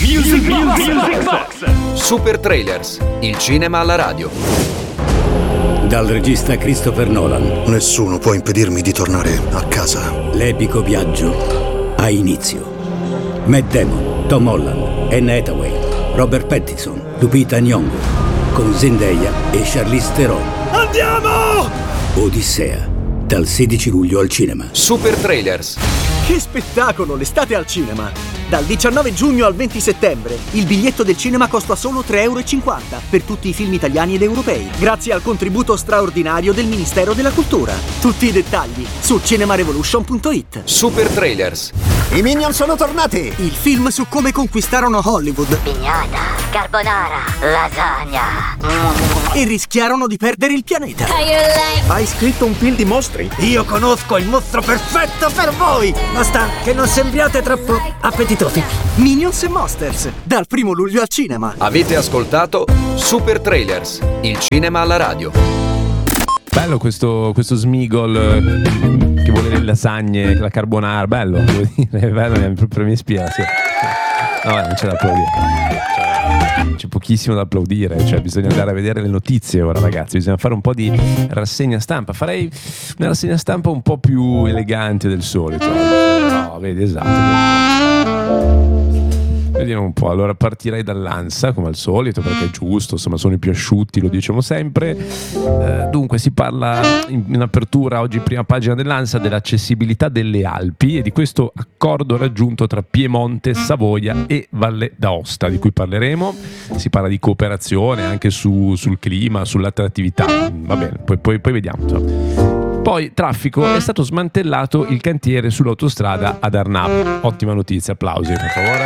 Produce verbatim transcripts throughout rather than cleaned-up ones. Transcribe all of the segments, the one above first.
Music Box. Music Box. Super Trailers, il cinema alla radio. Dal regista Christopher Nolan. Nessuno può impedirmi di tornare a casa. L'epico viaggio ha inizio. Matt Damon, Tom Holland, Anne Hathaway, Robert Pattinson, Lupita Nyong'o, con Zendaya e Charlize Theron. Andiamo! Odissea, dal sedici luglio al cinema. Super Trailers. Che spettacolo, l'estate al cinema! Dal diciannove giugno al venti settembre, il biglietto del cinema costa solo tre e cinquanta euro per tutti i film italiani ed europei, grazie al contributo straordinario del Ministero della Cultura. Tutti i dettagli su cinemarevolution punto it. Super Trailers. I Minion sono tornati! Il film su come conquistarono Hollywood. Pignata, carbonara, lasagna. E rischiarono di perdere il pianeta. Like- Hai scritto un film di mostri? Io conosco il mostro perfetto per voi! Basta che non sembriate troppo appetitosi. Minions e Monsters, dal primo luglio al cinema. Avete ascoltato Super Trailers, il cinema alla radio. Bello questo, questo Smigol che vuole le lasagne, la carbonara, bello, devo dire, è bello, proprio mi ispira, sì. No, non c'è da applaudire. Cioè, c'è pochissimo da applaudire, cioè bisogna andare a vedere le notizie ora, ragazzi, bisogna fare un po' di rassegna stampa. Farei una rassegna stampa un po' più elegante del solito. No, vedi, esatto. Vediamo un po', allora partirei dall'ANSA come al solito perché è giusto, insomma sono i più asciutti, lo diciamo sempre. Eh, dunque si parla in, in apertura oggi, prima pagina dell'ANSA, dell'accessibilità delle Alpi e di questo accordo raggiunto tra Piemonte, Savoia e Valle d'Aosta, di cui parleremo. Si parla di cooperazione anche su, sul clima, sull'attrattività, va bene, poi, poi, poi vediamo, insomma. Poi traffico, è stato smantellato il cantiere sull'autostrada ad Arnab. Ottima notizia, applausi per favore.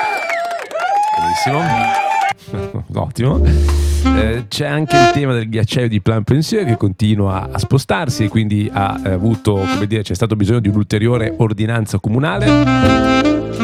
Benissimo. Ottimo. Eh, c'è anche il tema del ghiacciaio di Plainpensieux che continua a spostarsi e quindi ha eh, avuto, come dire, c'è stato bisogno di un'ulteriore ordinanza comunale.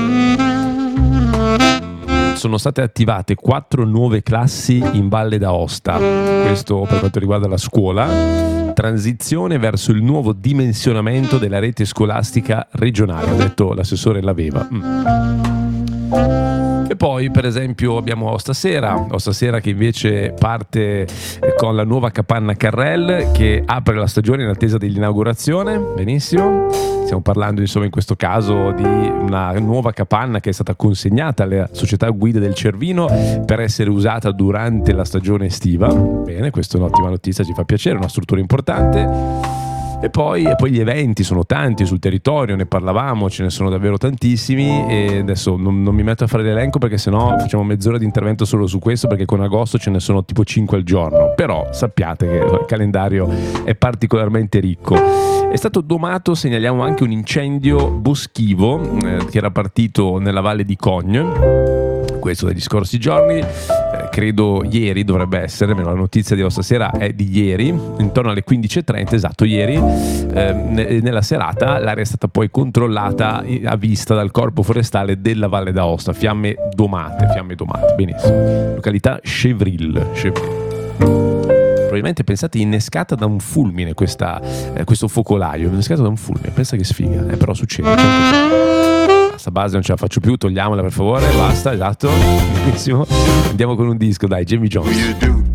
Sono state attivate quattro nuove classi in Valle d'Aosta, questo per quanto riguarda la scuola. Transizione verso il nuovo dimensionamento della rete scolastica regionale, ha detto l'assessore Laveva. Mm. E poi per esempio abbiamo Ostasera, Ostasera che invece parte con la nuova capanna Carrel che apre la stagione in attesa dell'inaugurazione. Benissimo, stiamo parlando insomma in questo caso di una nuova capanna che è stata consegnata alla società guida del Cervino per essere usata durante la stagione estiva. Bene, questa è un'ottima notizia, ci fa piacere, una struttura importante. E poi, e poi gli eventi sono tanti sul territorio, ne parlavamo, ce ne sono davvero tantissimi e adesso non, non mi metto a fare l'elenco perché sennò facciamo mezz'ora di intervento solo su questo, perché con agosto ce ne sono tipo cinque al giorno, però sappiate che il calendario è particolarmente ricco. È stato domato, segnaliamo anche un incendio boschivo eh, che era partito nella valle di Cogne, questo dagli scorsi giorni. Credo ieri dovrebbe essere, la notizia di stasera è di ieri, intorno alle quindici e trenta, esatto, ieri, eh, nella serata l'area è stata poi controllata a vista dal corpo forestale della Valle d'Aosta, fiamme domate, fiamme domate, benissimo, località Chevril, Chevril. Probabilmente pensate innescata da un fulmine questa, eh, questo focolaio, innescata da un fulmine, pensa che sfiga, eh, però succede, certo. Sta base non ce la faccio più, togliamola per favore, basta, esatto, benissimo. Andiamo con un disco, dai, Jamie Jones.